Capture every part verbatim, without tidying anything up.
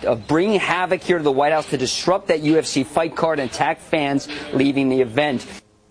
of bringing havoc here to the White House to disrupt that U F C fight card and attack fans leaving the event.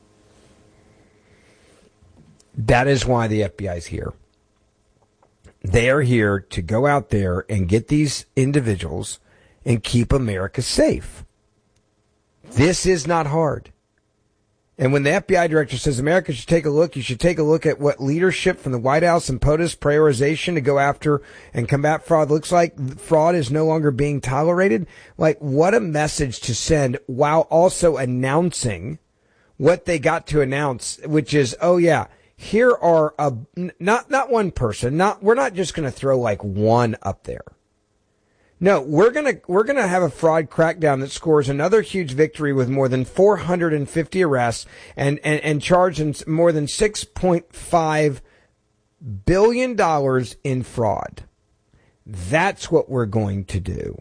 That is why the F B I is here. They are here to go out there and get these individuals and keep America safe. This is not hard. And when the F B I director says America should take a look, you should take a look at what leadership from the White House and POTUS prioritization to go after and combat fraud looks like. Fraud is no longer being tolerated. Like, what a message to send while also announcing what they got to announce, which is, oh yeah, here are a, not, not one person, not, we're not just going to throw like one up there. No, we're going to, we're going to have a fraud crackdown that scores another huge victory with more than four hundred fifty arrests and, and, and charging more than six point five billion dollars in fraud. That's what we're going to do.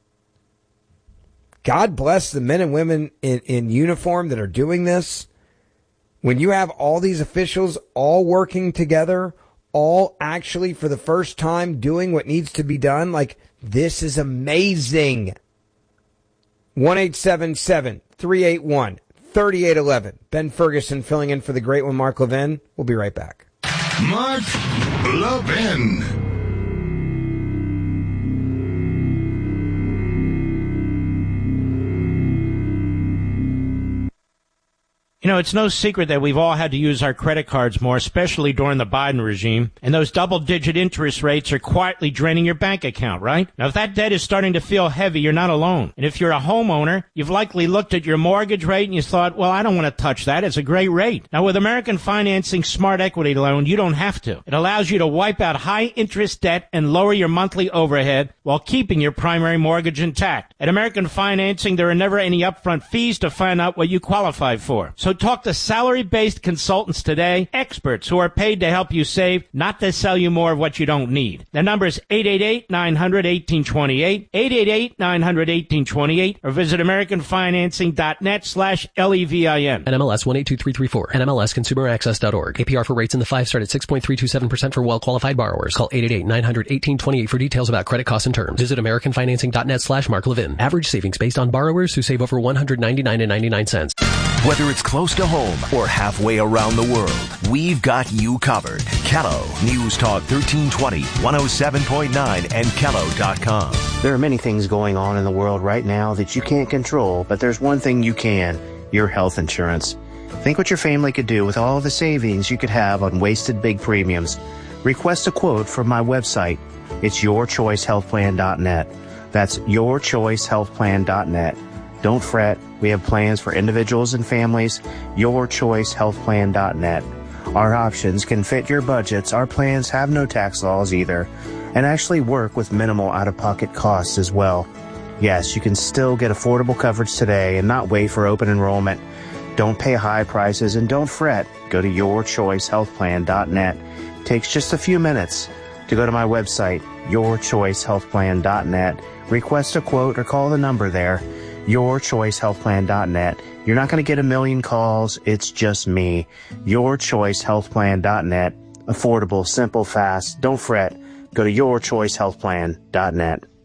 God bless the men and women in, in uniform that are doing this. When you have all these officials all working together, all actually for the first time doing what needs to be done, like, this is amazing. one eight seven seven, three eight one, three eight one one. Ben Ferguson filling in for the great one, Mark Levin. We'll be right back. Mark Levin. You know, it's no secret that we've all had to use our credit cards more, especially during the Biden regime. And those double-digit interest rates are quietly draining your bank account, right? Now, if that debt is starting to feel heavy, you're not alone. And if you're a homeowner, you've likely looked at your mortgage rate and you thought, well, I don't want to touch that. It's a great rate. Now, with American Financing Smart Equity Loan, you don't have to. It allows you to wipe out high-interest debt and lower your monthly overhead while keeping your primary mortgage intact. At American Financing, there are never any upfront fees to find out what you qualify for. So talk to salary-based consultants today, experts who are paid to help you save, not to sell you more of what you don't need. The number is eight eight eight, nine hundred, eighteen twenty-eight, eight eight eight, nine hundred, eighteen twenty-eight, or visit americanfinancing.net slash L-E-V-I-N. N M L S one eight two three three four. N M L S consumer access dot org. A P R for rates in the five start at six point three two seven percent for well-qualified borrowers. Call eight eight eight, nine hundred, eighteen twenty-eight for details about credit costs and terms. Visit americanfinancing.net slash Mark Levin. Average savings based on borrowers who save over one hundred ninety-nine dollars and ninety-nine cents. Whether it's close to home or halfway around the world, we've got you covered. Kello News Talk thirteen twenty, one oh seven point nine, and Kello dot com. There are many things going on in the world right now that you can't control, but there's one thing you can: your health insurance. Think what your family could do with all the savings you could have on wasted big premiums. Request a quote from my website. It's your choice health plan dot net. That's your choice health plan dot net. Don't fret. We have plans for individuals and families. your choice health plan dot net. Our options can fit your budgets. Our plans have no tax laws either, and actually work with minimal out-of-pocket costs as well. Yes, you can still get affordable coverage today and not wait for open enrollment. Don't pay high prices and don't fret. Go to your choice health plan dot net. It takes just a few minutes to go to my website, your choice health plan dot net. Request a quote or call the number there. your choice health plan dot net. You're not going to get a million calls. It's just me. your choice health plan dot net. Affordable, simple, fast. Don't fret. Go to your choice health plan dot net.